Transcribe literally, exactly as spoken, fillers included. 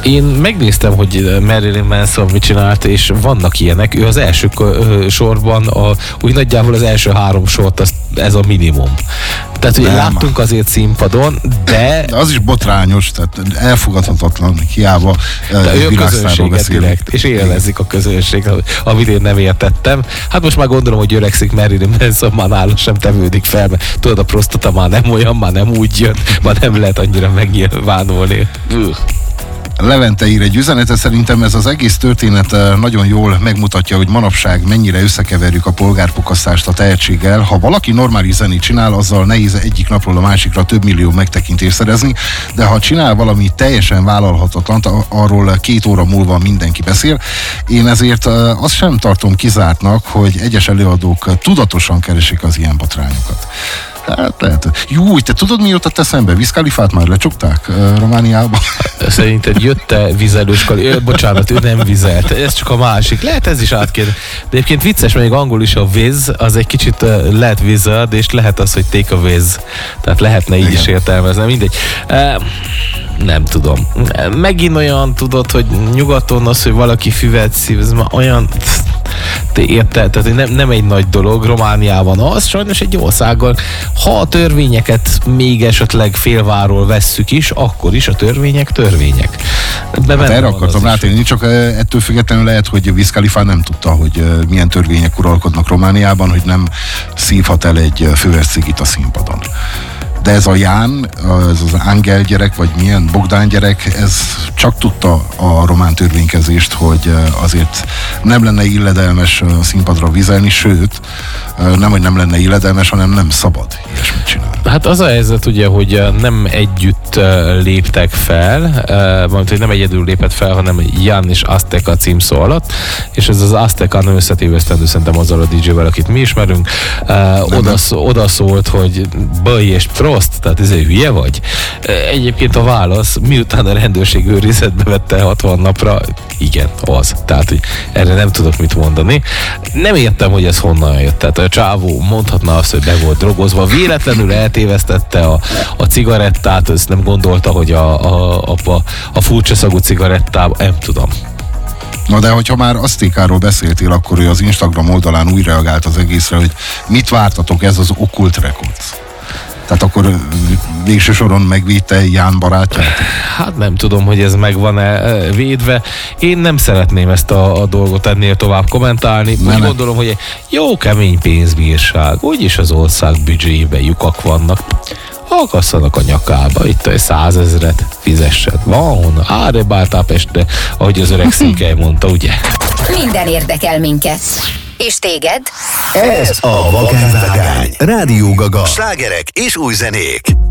Én megnéztem, hogy Marilyn Manson mit csinált, és vannak ilyenek. Ő az első sorban, a, úgy nagyjából az első három sort, az, ez a minimum. Tehát, hogy láttunk azért színpadon, de... de az is botrányos, tehát elfogadhatatlan, hiába világsztárról beszélünk. És élvezik a közönség, amit én nem értettem. Hát most már gondolom, hogy öregszik Marilyn Manson, már nála sem tevődik fel, mert tudod, a prostata már nem olyan, már nem úgy jön, már nem lehet annyira megnyilvánulni. Levente ír egy üzenetet, szerintem ez az egész történet nagyon jól megmutatja, hogy manapság mennyire összekeverjük a polgárpokasztást a tehetséggel. Ha valaki normális zenét csinál, azzal nehéz egyik napról a másikra több millió megtekintést szerezni, de ha csinál valami teljesen vállalhatatlant, arról két óra múlva mindenki beszél. Én ezért azt sem tartom kizártnak, hogy egyes előadók tudatosan keresik az ilyen botrányokat. Hát lehet. Jó, te tudod, mi jutott eszembe? Wiz Khalifát már lecsukták uh, Romániában? Szerinted jött-e vizelős Khalifát? Bocsánat, ő nem vizelt. Ez csak a másik. Lehet ez is átkérdeni. De egyébként vicces, még angol is a Wiz, az egy kicsit uh, lehet wizard, és lehet az, hogy take a Wiz. Tehát lehetne így Igen. is értelmezni. Mindegy. Uh, nem tudom. Megint olyan, tudod, hogy nyugaton az, hogy valaki füvet szív, ez már olyan... Te érted? Tehát nem, nem egy nagy dolog. Romániában az sajnos egy országgal, ha a törvényeket még esetleg félváról vesszük is, akkor is a törvények törvények. De hát erre akartam rátérni, csak ettől függetlenül lehet, hogy Wiz Khalifa nem tudta, hogy milyen törvények uralkodnak Romániában, hogy nem szívhat el egy füves cigit a színpadon. De ez a Ján, ez az Angel gyerek, vagy milyen Bogdán gyerek, ez csak tudta a román törvénykezést, hogy azért nem lenne illedelmes a színpadra vizelni, sőt, nem, hogy nem lenne illedelmes, hanem nem szabad ilyesmit csinálni. Hát az a helyzet ugye, hogy nem együtt léptek fel, mert hogy nem egyedül lépett fel, hanem Jan és Azteca címszó alatt, és ez az Azteca nem összetévesztendő szerintem azzal a dé jével, akit mi ismerünk, oda, oda szólt, hogy baj és prost, tehát ez egy hülye vagy? Egyébként a válasz, miután a rendőrség őrizetbe vette hatvan napra, igen, az. Tehát, hogy erre nem tudok mit mondani. Nem értem, hogy ez honnan jött. Tehát a csávó mondhatna azt, hogy be volt drogozva, véletlenül eltévesztette a, a cigarettát, ezt nem gondolta, hogy a, a, a, a furcsa szagú cigarettában, nem tudom. Na de hogyha már Aztékáról beszéltél, akkor ő az Instagram oldalán úgy reagált az egészre, hogy mit vártatok, ez az Occult Records. Tehát akkor végső soron megvédte Ján barátját? Hát nem tudom, hogy ez meg van-e védve. Én nem szeretném ezt a, a dolgot ennél tovább kommentálni. Úgy ne, gondolom, hogy egy jó kemény pénzbírság. Úgyis az ország büdzséjében lyukak vannak. Akasszanak a nyakába, itt egy százezret fizessen. Van, árebáltál Pestre, ahogy az öreg Székely mondta, ugye? Minden érdekel minket. És téged? Ez a Vakánvágány. Rádió Gaga. Slágerek és új zenék.